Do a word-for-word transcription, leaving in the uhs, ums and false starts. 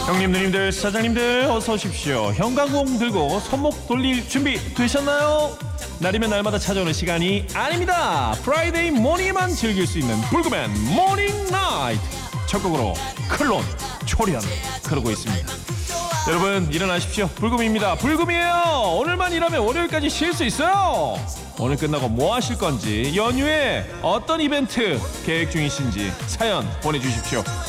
형님, 누님들, 사장님들 어서 오십시오. 형광공 들고 손목 돌릴 준비 되셨나요? 날이면 날마다 찾아오는 시간이 아닙니다. 프라이데이 모닝에만 즐길 수 있는 불금엔 모닝 나이트. 첫 곡으로 클론, 초련 그러고 있습니다. 여러분 일어나십시오. 불금입니다. 불금이에요. 오늘만 일하면 월요일까지 쉴 수 있어요. 오늘 끝나고 뭐 하실 건지, 연휴에 어떤 이벤트 계획 중이신지 사연 보내주십시오.